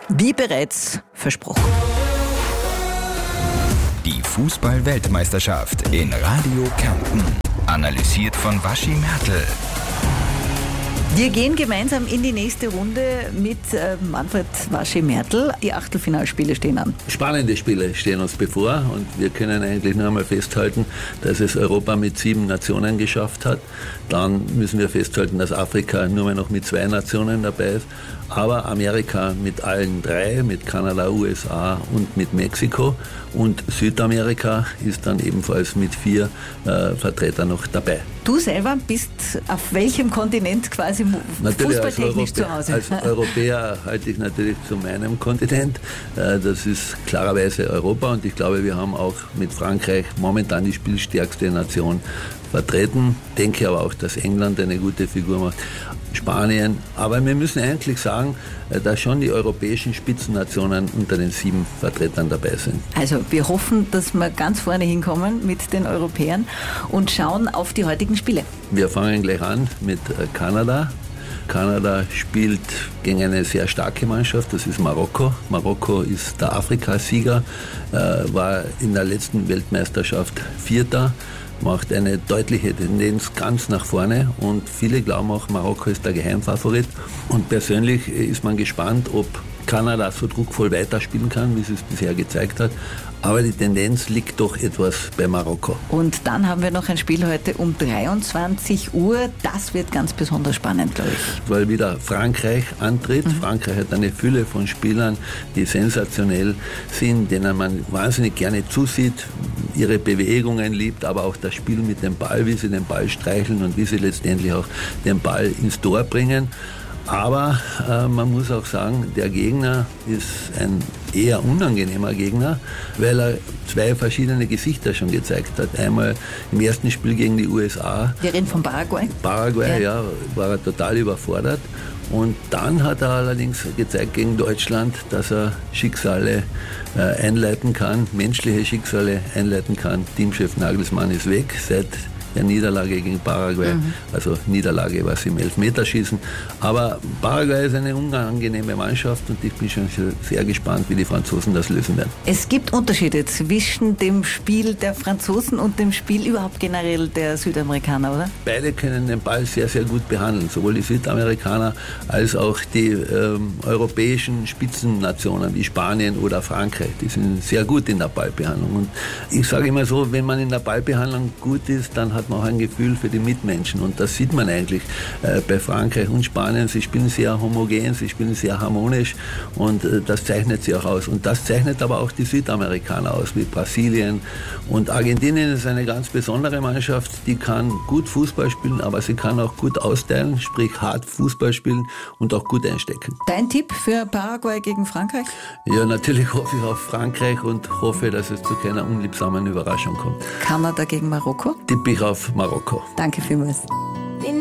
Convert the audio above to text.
wie bereits versprochen. Die Fußball-Weltmeisterschaft in Radio Kärnten. Analysiert von Waschi Mertl. Wir gehen gemeinsam in die nächste Runde mit Manfred Waschi Mertl. Die Achtelfinalspiele stehen an. Spannende Spiele stehen uns bevor und wir können eigentlich nur einmal festhalten, dass es Europa mit 7 Nationen geschafft hat. Dann müssen wir festhalten, dass Afrika nur mehr noch mit 2 Nationen dabei ist. Aber Amerika mit allen 3, mit Kanada, USA und mit Mexiko. Und Südamerika ist dann ebenfalls mit 4 Vertretern noch dabei. Du selber bist auf welchem Kontinent quasi fußballtechnisch zu Hause? Als Europäer halte ich natürlich zu meinem Kontinent. Das ist klarerweise Europa und ich glaube, wir haben auch mit Frankreich momentan die spielstärkste Nation vertreten. Denke aber auch, dass England eine gute Figur macht. Spanien. Aber wir müssen eigentlich sagen, dass schon die europäischen Spitzennationen unter den 7 Vertretern dabei sind. Also wir hoffen, dass wir ganz vorne hinkommen mit den Europäern und schauen auf die heutigen Spiele. Wir fangen gleich an mit Kanada. Kanada spielt gegen eine sehr starke Mannschaft, das ist Marokko. Marokko ist der Afrikasieger, war in der letzten Weltmeisterschaft 4. Macht eine deutliche Tendenz ganz nach vorne und viele glauben auch, Marokko ist der Geheimfavorit. Und persönlich ist man gespannt, ob Kanada so druckvoll weiterspielen kann, wie es bisher gezeigt hat. Aber die Tendenz liegt doch etwas bei Marokko. Und dann haben wir noch ein Spiel heute um 23 Uhr. Das wird ganz besonders spannend, glaube ich. Weil wieder Frankreich antritt. Frankreich hat eine Fülle von Spielern, die sensationell sind, denen man wahnsinnig gerne zusieht, ihre Bewegungen liebt, aber auch das Spiel mit dem Ball, wie sie den Ball streicheln und wie sie letztendlich auch den Ball ins Tor bringen. Aber man muss auch sagen, der Gegner ist ein eher unangenehmer Gegner, weil er 2 verschiedene Gesichter schon gezeigt hat. Einmal im ersten Spiel gegen die USA. Wir reden von Paraguay. Paraguay, ja, war er total überfordert. Und dann hat er allerdings gezeigt gegen Deutschland, dass er Schicksale einleiten kann, menschliche Schicksale einleiten kann. Teamchef Nagelsmann ist weg seit der Niederlage gegen Paraguay, also Niederlage war es im Elfmeterschießen. Aber Paraguay ist eine unangenehme Mannschaft und ich bin schon sehr gespannt, wie die Franzosen das lösen werden. Es gibt Unterschiede zwischen dem Spiel der Franzosen und dem Spiel überhaupt generell der Südamerikaner, oder? Beide können den Ball sehr, sehr gut behandeln, sowohl die Südamerikaner als auch die europäischen Spitzennationen wie Spanien oder Frankreich. Die sind sehr gut in der Ballbehandlung. Und ich sage immer so, wenn man in der Ballbehandlung gut ist, dann hat man auch ein Gefühl für die Mitmenschen und das sieht man eigentlich bei Frankreich und Spanien. Sie spielen sehr homogen, sie spielen sehr harmonisch und das zeichnet sie auch aus. Und das zeichnet aber auch die Südamerikaner aus, wie Brasilien. Und Argentinien ist eine ganz besondere Mannschaft, die kann gut Fußball spielen, aber sie kann auch gut austeilen, sprich hart Fußball spielen und auch gut einstecken. Dein Tipp für Paraguay gegen Frankreich? Ja, natürlich hoffe ich auf Frankreich und hoffe, dass es zu keiner unliebsamen Überraschung kommt. Kanada gegen Marokko? Tippe ich auf Marokko. Danke vielmals.